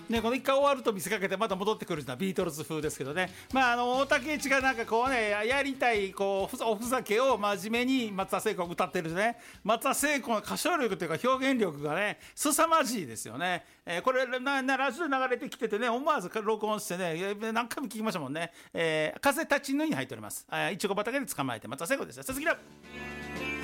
ね、この一回終わると見せかけてまた戻ってくるのはビートルズ風ですけどね、大竹一がなんかこうねやりたいこうおふざけを真面目に松田聖子が歌ってるね。松田聖子の歌唱力というか表現力がね凄まじいですよね。これラジオで流れてきててね、思わず録音してね何回も聞きましたもんね。風立ちぬに入っております。いちご畑で捕まえて松田聖子でした。続きだ。